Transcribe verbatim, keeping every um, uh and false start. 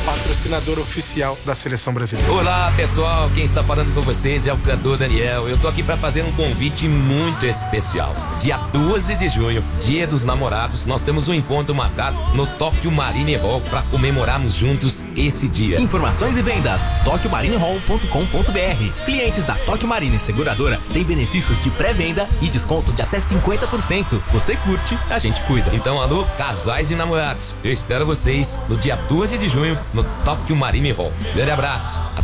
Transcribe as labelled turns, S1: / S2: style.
S1: patrocinador oficial da Seleção Brasileira.
S2: Olá, pessoal, quem está falando com vocês é o cantor Daniel. Eu tô aqui para fazer um convite muito especial. Dia doze de junho, Dia dos Namorados, nós temos um encontro marcado no Tokyo Marine Hall para comemorarmos juntos esse dia.
S3: Informações e vendas, tokyo marine hall ponto com ponto b r. Clientes da Tokyo Marine Seguradora têm benefícios de pré-venda e descontos de até cinquenta por cento. Você curte, a gente cuida.
S2: Então, alô, casais e namorados, eu espero vocês no dia doze de junho no Tokyo Marine Hall. Grande abraço.